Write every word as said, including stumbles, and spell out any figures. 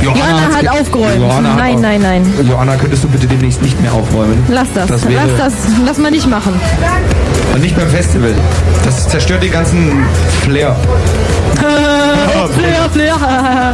Johanna, Johanna hat aufgeräumt. Johanna hat nein, auf- nein, nein. Johanna, könntest du bitte demnächst nicht mehr aufräumen? Lass das. Das wäre- Lass das. Lass mal nicht machen. Und nicht beim Festival. Das zerstört den ganzen Flair. Flair, Flair.